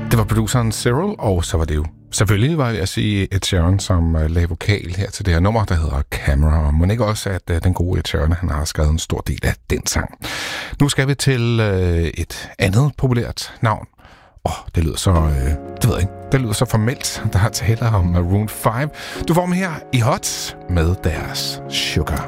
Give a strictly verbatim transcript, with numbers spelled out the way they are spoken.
Det var produceren Cyril, og så var det jo selvfølgelig, var jeg at sige, Ed Sheeran, som uh, lagde vokal her til det her nummer, der hedder Camera. Og må ikke også, at uh, den gode Ed Sheeran, han har skrevet en stor del af den sang. Nu skal vi til uh, et andet populært navn. Åh, oh, det lyder så, uh, det ved jeg ikke, det lyder så formelt. Der er tale om Maroon fem. Du får dem her i Hot med deres Sugar.